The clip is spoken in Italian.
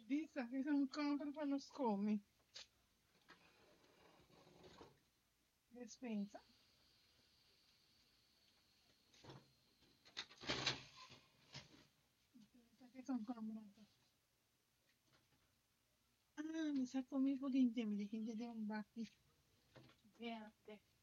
Dica che sono compra per lo scomi. Che spensa. Dica che sono comprata. Ah, mi sa come un po' di insieme, che intende un batti. Verde.